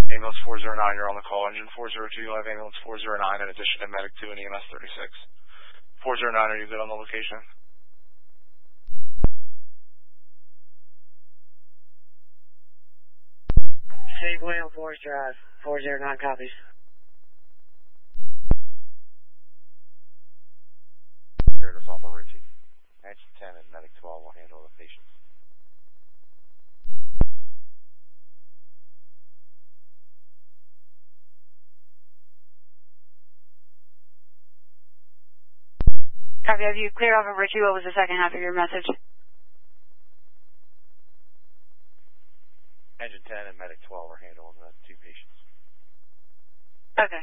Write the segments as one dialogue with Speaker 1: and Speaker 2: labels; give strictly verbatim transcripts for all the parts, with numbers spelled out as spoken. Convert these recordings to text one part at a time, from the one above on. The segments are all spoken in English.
Speaker 1: Ambulance four zero nine, you're on the call. Engine four zero two, you have ambulance four zero nine in addition to medic two and E M S thirty-six. four zero nine, are you good on the location?
Speaker 2: Safeway on Forest Drive, four zero nine copies.
Speaker 3: Curtis Alpha Richie. Engine ten and medic twelve will handle the patients.
Speaker 4: Copy, have you cleared off of Richie? What was the second half of your message?
Speaker 3: Engine ten and medic twelve are handling the two patients.
Speaker 4: Okay.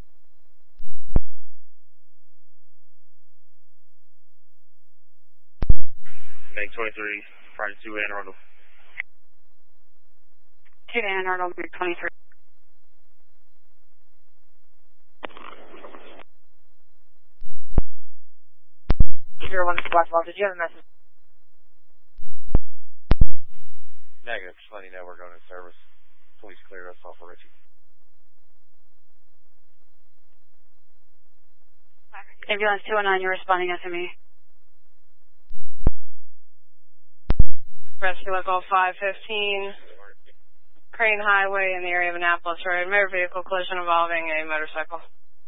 Speaker 1: Meg twenty-three, Friday two, Anne Arundel.
Speaker 4: two to Anne Arundel, Meg twenty-three.
Speaker 2: zero one Black Ball, did you have a message?
Speaker 3: Negative, just letting you know we're going in service. Police cleared us off of Richie.
Speaker 4: Ambulance two oh nine, you're responding S M E.
Speaker 5: Rescue Local five fifteen, Crane Highway in the area of Annapolis Road, motor vehicle collision involving a motorcycle.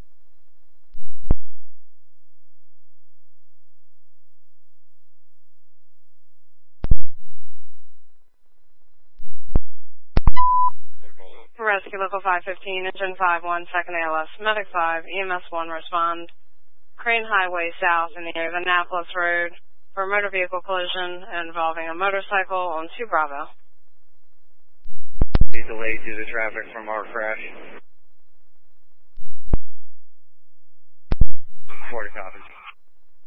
Speaker 5: Rescue Local five fifteen, Engine five one, second A L S, Medic five, E M S one respond, Crane Highway south in the area of Annapolis Road for a motor vehicle collision involving a motorcycle on two Bravo.
Speaker 1: Be delayed due to traffic from our crash. forty copies.